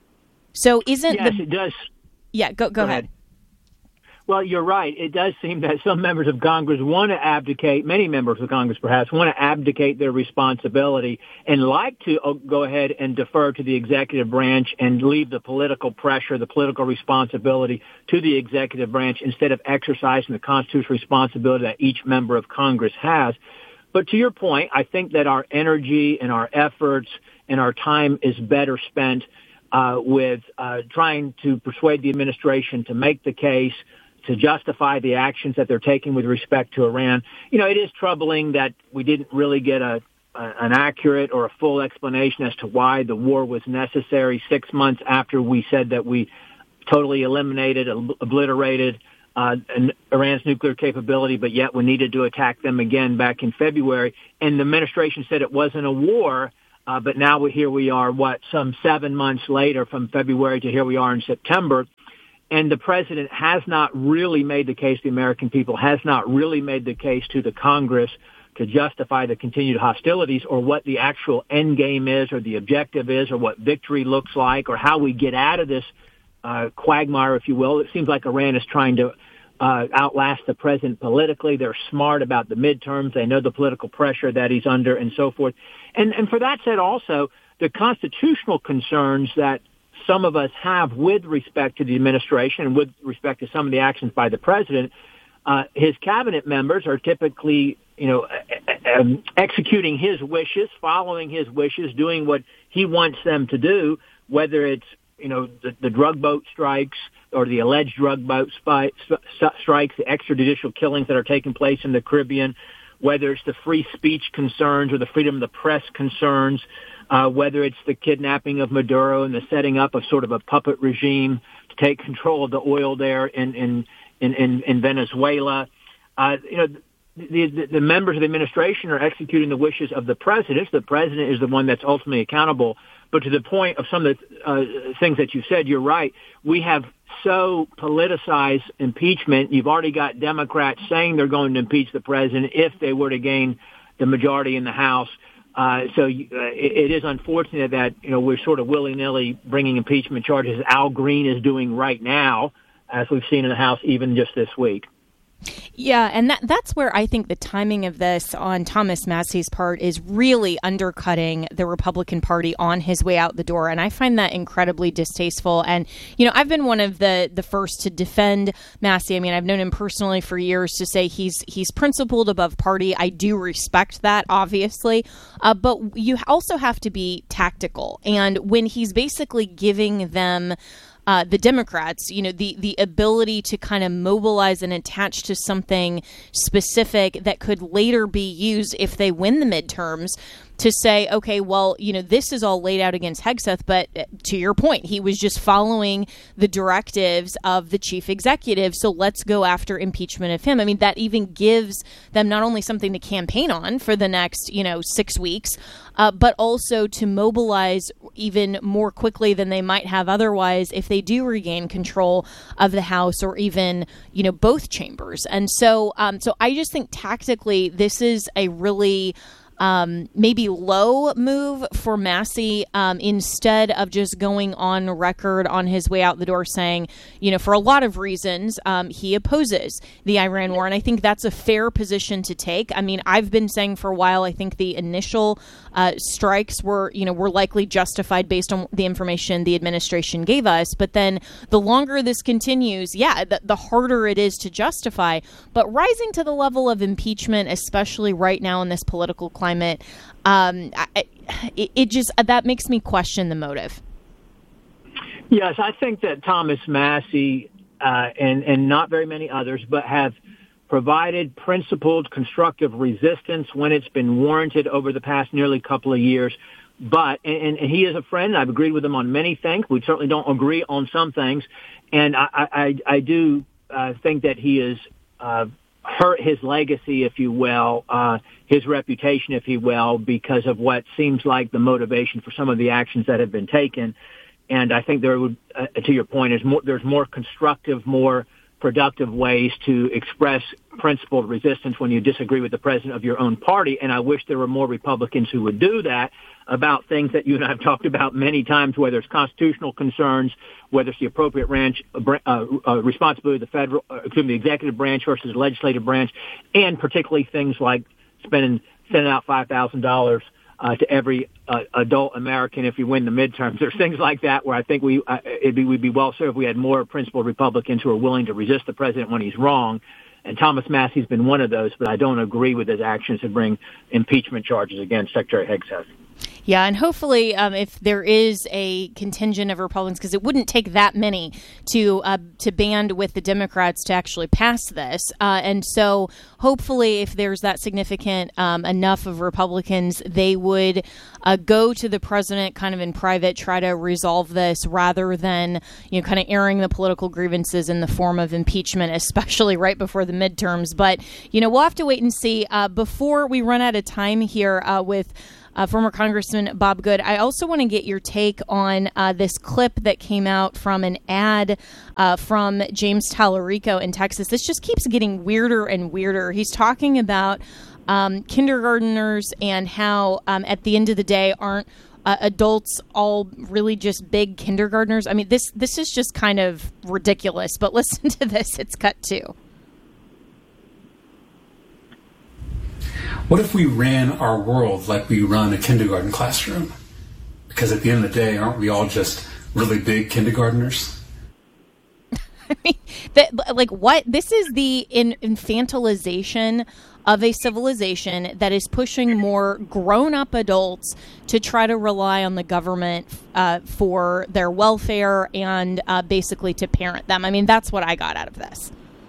[SPEAKER 13] So isn't
[SPEAKER 14] yes,
[SPEAKER 13] the...
[SPEAKER 14] it does.
[SPEAKER 13] Yeah, go, go,
[SPEAKER 14] go
[SPEAKER 13] ahead.
[SPEAKER 14] ahead. Well, you're right. It does seem that some members of Congress want to abdicate, many members of Congress perhaps, want to abdicate their responsibility and like to go ahead and defer to the executive branch and leave the political pressure, the political responsibility to the executive branch instead of exercising the constitutional responsibility that each member of Congress has. But to your point, I think that our energy and our efforts and our time is better spent uh, with uh, trying to persuade the administration to make the case, to justify the actions that they're taking with respect to Iran. You know, it is troubling that we didn't really get a, a an accurate or a full explanation as to why the war was necessary six months after we said that we totally eliminated, ob- obliterated uh, Iran's nuclear capability, but yet we needed to attack them again back in February. And the administration said it wasn't a war, uh, but now we, here we are, what, some seven months later from February to here we are in September. And the president has not really made the case, the American people has not really made the case to the Congress to justify the continued hostilities or what the actual end game is or the objective is or what victory looks like or how we get out of this uh, quagmire, if you will. It seems like Iran is trying to uh, outlast the president politically. They're smart about the midterms. They know the political pressure that he's under and so forth. And, and for that said, also, the constitutional concerns that some of us have with respect to the administration and with respect to some of the actions by the president, uh, his cabinet members are typically, you know, um, executing his wishes, following his wishes, doing what he wants them to do, whether it's, you know, the, the drug boat strikes or the alleged drug boat spy, st- strikes, the extrajudicial killings that are taking place in the Caribbean, whether it's the free speech concerns or the freedom of the press concerns, Uh, whether it's the kidnapping of Maduro and the setting up of sort of a puppet regime to take control of the oil there in in in, in, in Venezuela. Uh, you know, the, the, the members of the administration are executing the wishes of the president. The president is the one that's ultimately accountable. But to the point of some of the uh, things that you said, you're right. We have so politicized impeachment. You've already got Democrats saying they're going to impeach the president if they were to gain the majority in the House. Uh, so uh, it, it is unfortunate that, you know, we're sort of willy-nilly bringing impeachment charges. Al Green is doing right now, as we've seen in the House even just this week.
[SPEAKER 13] Yeah, and that that's where I think the timing of this on Thomas Massie's part is really undercutting the Republican Party on his way out the door. And I find that incredibly distasteful. And, you know, I've been one of the, the first to defend Massie. I mean, I've known him personally for years to say he's he's principled above party. I do respect that, obviously. Uh, but you also have to be tactical. And when he's basically giving them Uh, the Democrats, you know, the, the ability to kind of mobilize and attach to something specific that could later be used if they win the midterms to say, okay, well, you know, this is all laid out against Hegseth, but to your point, he was just following the directives of the chief executive, so let's go after impeachment of him. I mean, that even gives them not only something to campaign on for the next, you know, six weeks, uh, but also to mobilize even more quickly than they might have otherwise if they do regain control of the House or even, you know, both chambers. And so, um, so I just think tactically this is a really Um, maybe low move for Massie um, instead of just going on record on his way out the door saying, you know, for a lot of reasons, um, he opposes the Iran war. And I think that's a fair position to take. I mean, I've been saying for a while, I think the initial uh, strikes were, you know, were likely justified based on the information the administration gave us. But then the longer this continues, yeah, the, the harder it is to justify. But rising to the level of impeachment, especially right now in this political climate, climate, um, I, it, it just that makes me question the motive.
[SPEAKER 14] Yes, I think that Thomas Massie uh, and and not very many others, but have provided principled, constructive resistance when it's been warranted over the past nearly couple of years. But and, and he is a friend. I've agreed with him on many things. We certainly don't agree on some things, and I I, I do uh, think that he is. Uh, hurt his legacy, if you will, uh, his reputation, if you will, because of what seems like the motivation for some of the actions that have been taken. And I think there would, uh, to your point, is more, there's more constructive, more productive ways to express principled resistance when you disagree with the president of your own party. And I wish there were more Republicans who would do that about things that you and I have talked about many times, whether it's constitutional concerns, whether it's the appropriate branch, uh, uh, responsibility of the federal, uh, excuse me, the executive branch versus the legislative branch, and particularly things like spending, sending out five thousand dollars uh, to every uh, adult American if you win the midterms. There's things like that where I think we, uh, it'd be, we'd be well served if we had more principled Republicans who are willing to resist the president when he's wrong. And Thomas Massie's been one of those, but I don't agree with his actions to bring impeachment charges against Secretary Hegseth.
[SPEAKER 13] Yeah, and hopefully um, if there is a contingent of Republicans, because it wouldn't take that many to uh, to band with the Democrats to actually pass this. Uh, and so hopefully if there's that significant um, enough of Republicans, they would uh, go to the president kind of in private, try to resolve this rather than, you know, kind of airing the political grievances in the form of impeachment, especially right before the midterms. But, you know, we'll have to wait and see. Uh, before we run out of time here uh, with Uh, former Congressman Bob Good, I also want to get your take on uh, this clip that came out from an ad uh, from James Tallarico in Texas. This just keeps getting weirder and weirder. He's talking about um, kindergartners and how um, at the end of the day aren't uh, adults all really just big kindergartners. I mean, this this is just kind of ridiculous. But listen to this. It's cut two.
[SPEAKER 15] What if we ran our world like we run a kindergarten classroom? Because at the end of the day, aren't we all just really big kindergartners?
[SPEAKER 13] I mean, that, like what? This is the in, infantilization of a civilization that is pushing more grown-up adults to try to rely on the government uh, for their welfare and uh, basically to parent them. I mean, that's what I got out of this.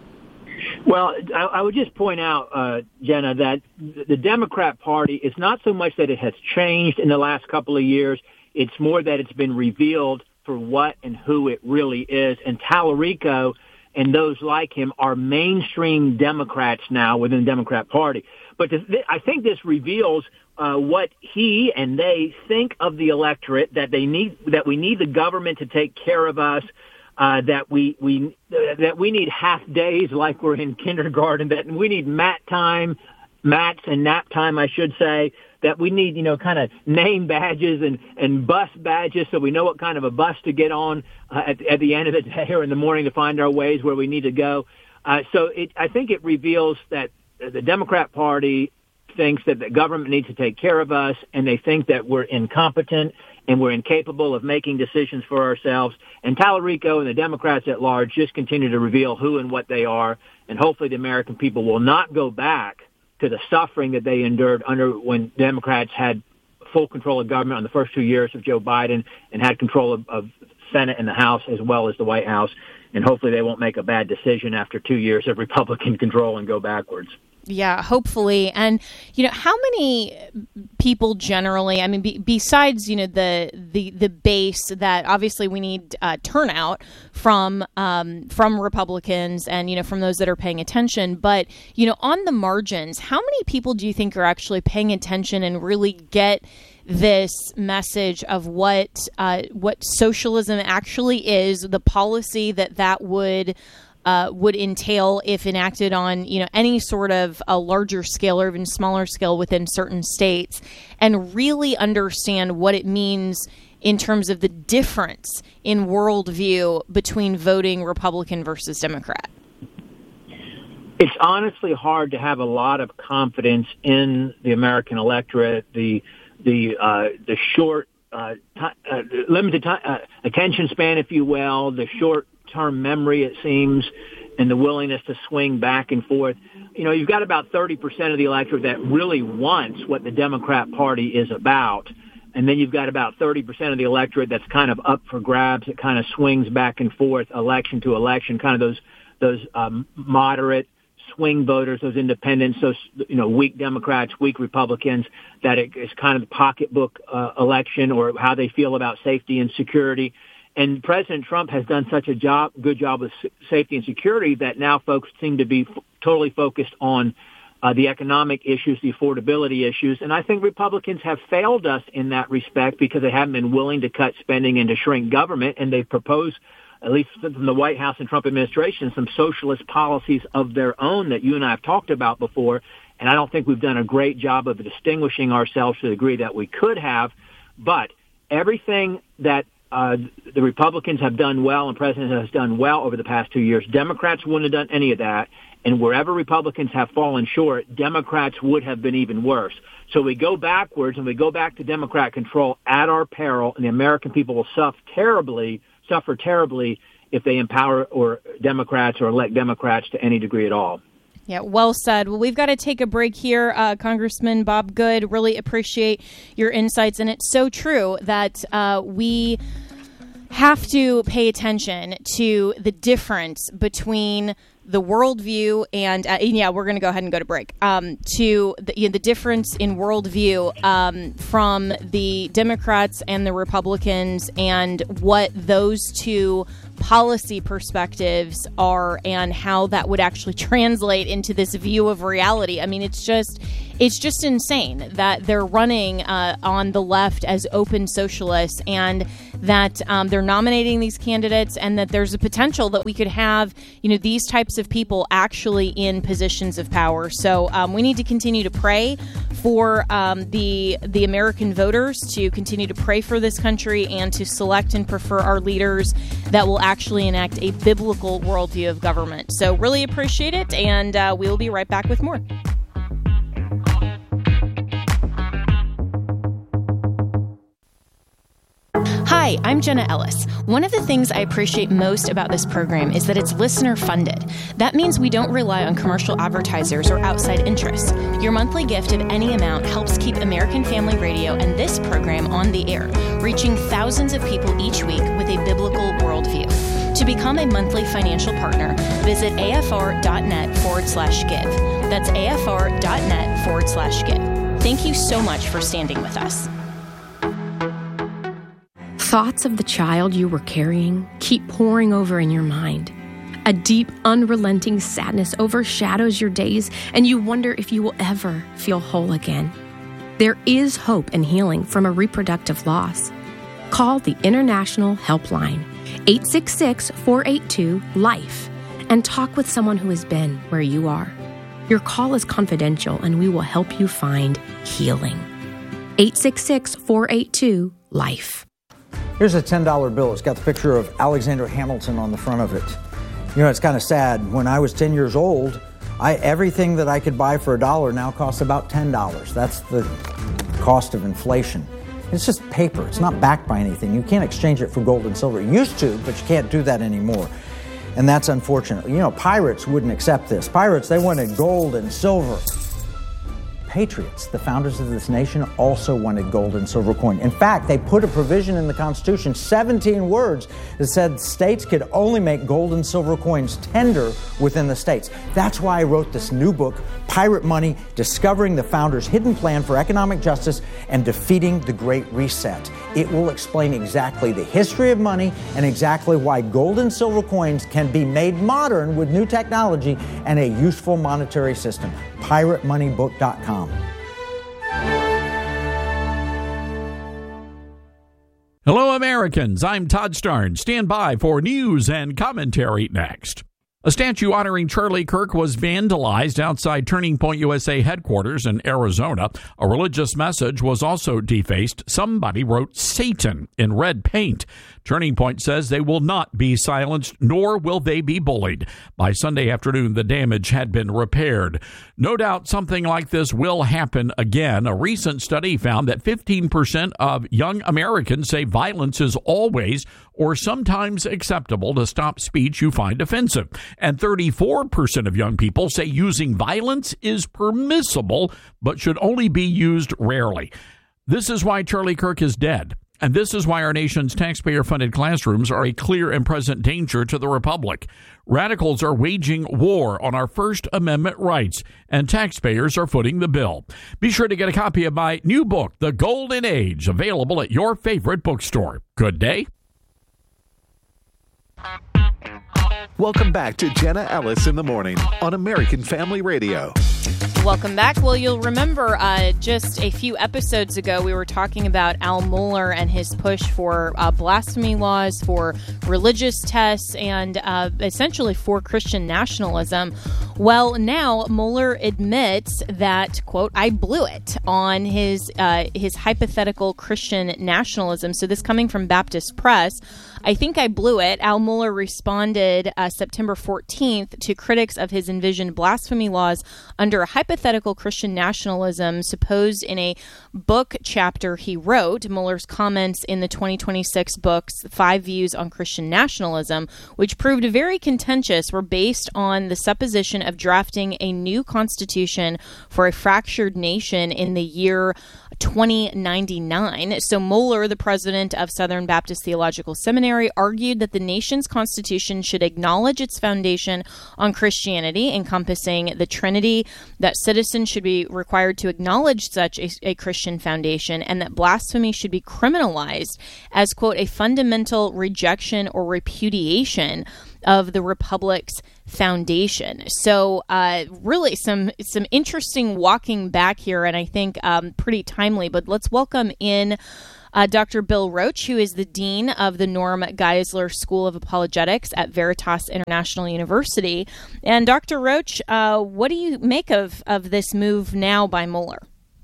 [SPEAKER 14] Well, I, I would just point out, uh, Jenna, that the Democrat Party, it's not so much that it has changed in the last couple of years. It's more that it's been revealed for what and who it really is. And Tallarico and those like him are mainstream Democrats now within the Democrat Party. But th- I think this reveals uh, what he and they think of the electorate, that they need, that we need the government to take care of us. Uh, that we we uh, that we need half days like we're in kindergarten. That we need mat time, mats and nap time, I should say. That we need, you know, kind of name badges and and bus badges, so we know what kind of a bus to get on uh, at at the end of the day or in the morning to find our ways where we need to go. Uh, so it, I think it reveals that the Democrat Party thinks that the government needs to take care of us, and they think that we're incompetent and we're incapable of making decisions for ourselves. And Tallarico and the Democrats at large just continue to reveal who and what they are, and hopefully the American people will not go back to the suffering that they endured under when Democrats had full control of government on the first two years of Joe Biden and had control of, of Senate and the House as well as the White House. And hopefully they won't make a bad decision after two years of Republican control and go backwards.
[SPEAKER 13] Yeah, hopefully. And, you know, how many people generally, I mean, be, besides, you know, the, the, the base that obviously we need uh, turnout from um, from Republicans and, you know, from those that are paying attention. But, you know, on the margins, how many people do you think are actually paying attention and really get this message of what uh, what socialism actually is, the policy that that would Uh, would entail if enacted on, you know, any sort of a larger scale or even smaller scale within certain states, and really understand what it means in terms of the difference in worldview between voting Republican versus Democrat?
[SPEAKER 14] It's honestly hard to have a lot of confidence in the American electorate. The the uh, the short uh, t- uh, limited t- uh, attention span, if you will, the short term memory, it seems, and the willingness to swing back and forth. You know, you've got about thirty percent of the electorate that really wants what the Democrat Party is about. And then you've got about thirty percent of the electorate that's kind of up for grabs. It kind of swings back and forth election to election, kind of those, those um, moderate swing voters, those independents, those, you know, weak Democrats, weak Republicans, that it is kind of the pocketbook uh, election, or how they feel about safety and security. And President Trump has done such a job, good job with safety and security, that now folks seem to be f- totally focused on uh, the economic issues, the affordability issues. And I think Republicans have failed us in that respect because they haven't been willing to cut spending and to shrink government. And they've proposed, at least from the White House and Trump administration, some socialist policies of their own that you and I have talked about before. And I don't think we've done a great job of distinguishing ourselves to the degree that we could have. But everything that Uh, the Republicans have done well and President has done well over the past two years. Democrats wouldn't have done any of that. And wherever Republicans have fallen short, Democrats would have been even worse. So we go backwards and we go back to Democrat control at our peril, and the American people will suffer terribly, suffer terribly if they empower or Democrats or elect Democrats to any degree at all.
[SPEAKER 13] Yeah, well said. Well, we've got to take a break here. Uh, Congressman Bob Good, really appreciate your insights. And it's so true that uh, we have to pay attention to the difference between the worldview and, uh, and yeah, we're going to go ahead and go to break, um, to the, you know, the difference in worldview um, from the Democrats and the Republicans and what those two policy perspectives are and how that would actually translate into this view of reality. I mean, it's just it's just insane that they're running uh, on the left as open socialists and that um, they're nominating these candidates and that there's a potential that we could have, you know, these types of people actually in positions of power. So um, we need to continue to pray for um, the the American voters, to continue to pray for this country and to select and prefer our leaders that will actually enact a biblical worldview of government. So really appreciate it, and uh, we'll be right back with more. Hi, I'm Jenna Ellis. One of the things I appreciate most about this program is that it's listener funded. That means we don't rely on commercial advertisers or outside interests. Your monthly gift of any amount helps keep American Family Radio and this program on the air, reaching thousands of people each week with a biblical worldview. To become a monthly financial partner, visit afr.net forward slash give. That's afr.net forward slash give. Thank you so much for standing with us.
[SPEAKER 16] Thoughts of the child you were carrying keep pouring over in your mind. A deep, unrelenting sadness overshadows your days, and you wonder if you will ever feel whole again. There is hope and healing from a reproductive loss. Call the International Helpline, eight six six, four eight two, LIFE, and talk with someone who has been where you are. Your call is confidential, and we will help you find healing. eight six six, four eight two, LIFE.
[SPEAKER 17] Here's a ten dollar bill. It's got the picture of Alexander Hamilton on the front of it. You know, it's kind of sad. When I was ten years old, I everything that I could buy for a dollar now costs about ten dollars. That's the cost of inflation. It's just paper. It's not backed by anything. You can't exchange it for gold and silver. You used to, but you can't do that anymore. And that's unfortunate. You know, pirates wouldn't accept this. Pirates, they wanted gold and silver. Patriots, the founders of this nation, also wanted gold and silver coin. In fact, they put a provision in the Constitution, seventeen words, that said states could only make gold and silver coins tender within the states. That's why I wrote this new book, Pirate Money, Discovering the Founders' Hidden Plan for Economic Justice and Defeating the Great Reset. It will explain exactly the history of money and exactly why gold and silver coins can be made modern with new technology and a useful monetary system. pirate money book dot com.
[SPEAKER 18] Hello, Americans. I'm Todd Starnes. Stand by for news and commentary next. A statue honoring Charlie Kirk was vandalized outside Turning Point U S A headquarters in Arizona. A religious message was also defaced. Somebody wrote Satan in red paint. Turning Point says they will not be silenced, nor will they be bullied. By Sunday afternoon, the damage had been repaired. No doubt something like this will happen again. A recent study found that fifteen percent of young Americans say violence is always or sometimes acceptable to stop speech you find offensive. And thirty-four percent of young people say using violence is permissible, but should only be used rarely. This is why Charlie Kirk is dead. And this is why our nation's taxpayer-funded classrooms are a clear and present danger to the Republic. Radicals are waging war on our First Amendment rights, and taxpayers are footing the bill. Be sure to get a copy of my new book, The Golden Age, available at your favorite bookstore. Good day.
[SPEAKER 19] Welcome back to Jenna Ellis in the Morning on American Family Radio.
[SPEAKER 13] Welcome back. Well, you'll remember uh, just a few episodes ago, we were talking about Al Mohler and his push for uh, blasphemy laws, for religious tests, and uh, essentially for Christian nationalism. Well, now Mohler admits that, quote, I blew it on his uh, his hypothetical Christian nationalism. So this coming from Baptist Press. I think I blew it. Al Mohler responded uh, September fourteenth to critics of his envisioned blasphemy laws under a hypothetical hypothetical Christian nationalism supposed in a book chapter he wrote. Mueller's comments in the twenty twenty-six book's Five Views on Christian Nationalism, which proved very contentious, were based on the supposition of drafting a new constitution for a fractured nation in the year twenty ninety-nine. So Mueller, the president of Southern Baptist Theological Seminary, argued that the nation's constitution should acknowledge its foundation on Christianity, encompassing the Trinity, that citizens should be required to acknowledge such a, a Christian foundation, and that blasphemy should be criminalized as, quote, a fundamental rejection or repudiation of the Republic's foundation. So uh, really some some interesting walking back here, and I think um, pretty timely. But let's welcome in uh, Doctor Bill Roach, who is the Dean of the Norm Geisler School of Apologetics at Veritas International University. And Doctor Roach, uh, what do you make of, of this move now by Mueller?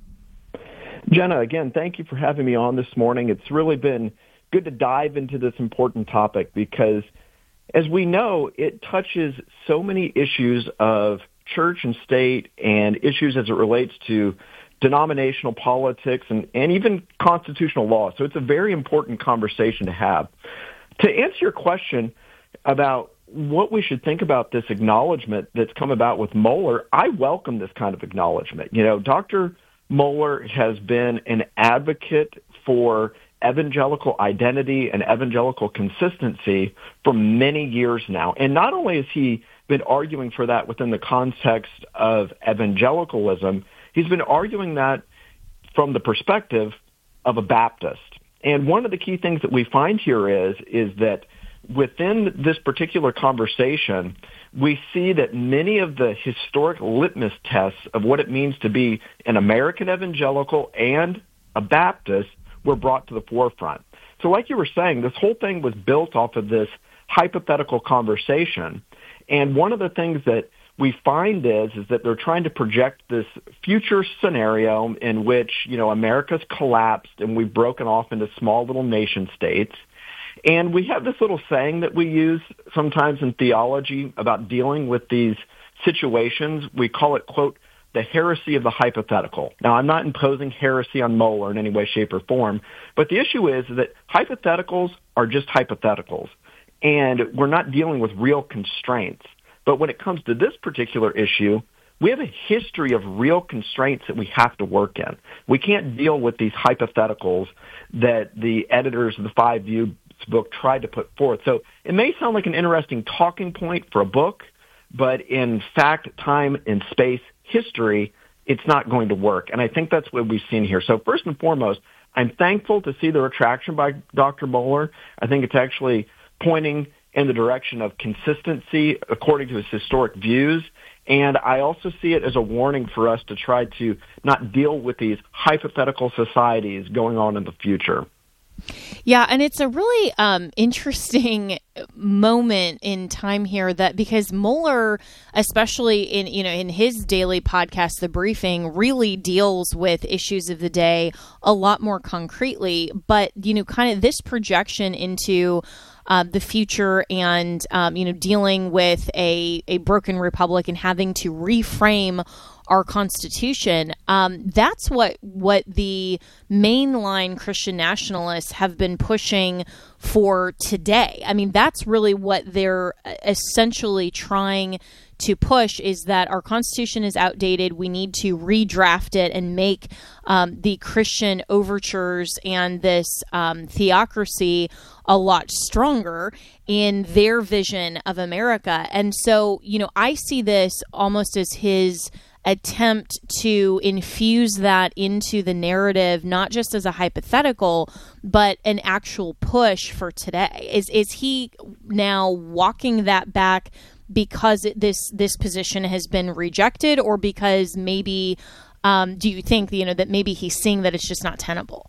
[SPEAKER 20] Jenna, again, thank you for having me on this morning. It's really been good to dive into this important topic because, as we know, it touches so many issues of church and state and issues as it relates to denominational politics and, and even constitutional law. So it's a very important conversation to have. To answer your question about what we should think about this acknowledgement that's come about with Mueller, I welcome this kind of acknowledgement. You know, Doctor Mueller has been an advocate for evangelical identity and evangelical consistency for many years now. And not only has he been arguing for that within the context of evangelicalism, he's been arguing that from the perspective of a Baptist. And one of the key things that we find here is, is that within this particular conversation, we see that many of the historic litmus tests of what it means to be an American evangelical and a Baptist were brought to the forefront. So like you were saying, this whole thing was built off of this hypothetical conversation. And one of the things that we find is, is that they're trying to project this future scenario in which, you know, America's collapsed and we've broken off into small little nation states. And we have this little saying that we use sometimes in theology about dealing with these situations. We call it, quote, the heresy of the hypothetical. Now, I'm not imposing heresy on Mueller in any way, shape, or form, but the issue is that hypotheticals are just hypotheticals, and we're not dealing with real constraints. But when it comes to this particular issue, we have a history of real constraints that we have to work in. We can't deal with these hypotheticals that the editors of the Five Views book tried to put forth. So it may sound like an interesting talking point for a book, but in fact, time and space, history, it's not going to work. And I think that's what we've seen here. So first and foremost, I'm thankful to see the retraction by Doctor Mueller. I think it's actually pointing in the direction of consistency according to his historic views. And I also see it as a warning for us to try to not deal with these hypothetical societies going on in the future.
[SPEAKER 13] Yeah, and it's a really um, interesting moment in time here that because Mueller, especially in you know in his daily podcast, The Briefing, really deals with issues of the day a lot more concretely. But you know, kind of this projection into Uh, the future and, um, you know, dealing with a, a broken republic and having to reframe our Constitution. Um, that's what what the mainline Christian nationalists have been pushing for today. I mean, that's really what they're essentially trying to push, is that our Constitution is outdated. We need to redraft it and make um, the Christian overtures and this um, theocracy a lot stronger in their vision of America. And so, you know, I see this almost as his attempt to infuse that into the narrative, not just as a hypothetical, but an actual push for today. Is is he now walking that back because it, this this position has been rejected, or because maybe um, do you think you know that maybe he's seeing that it's just not tenable?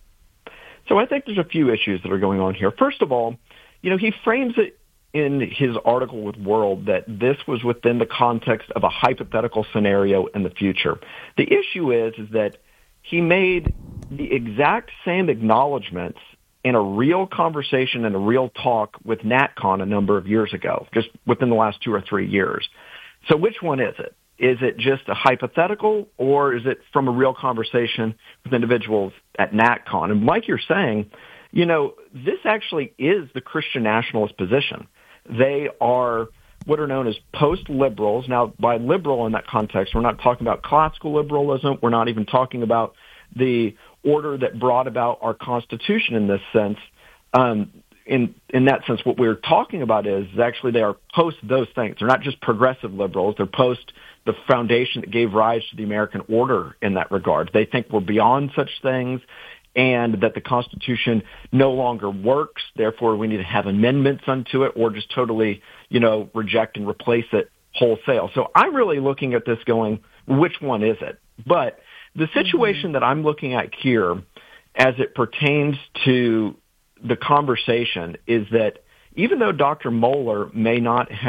[SPEAKER 20] So I think there's a few issues that are going on here. First of all, you know, he frames it in his article with World that this was within the context of a hypothetical scenario in the future. The issue is, is that he made the exact same acknowledgments in a real conversation and a real talk with NatCon a number of years ago, just within the last two or three years. So which one is it? Is it just a hypothetical, or is it from a real conversation with individuals at NatCon? And like you're saying, you know, this actually is the Christian nationalist position. They are what are known as post-liberals. Now, by liberal in that context, we're not talking about classical liberalism. We're not even talking about the order that brought about our Constitution in this sense. Um, in in that sense, what we're talking about is actually they are post those things. They're not just progressive liberals. They're post the foundation that gave rise to the American order in that regard. They think we're beyond such things and that the Constitution no longer works. Therefore, we need to have amendments unto it or just totally, you know, reject and replace it wholesale. So I'm really looking at this going, which one is it? But the situation that I'm looking at here as it pertains to the conversation is that even though Doctor Mohler may not have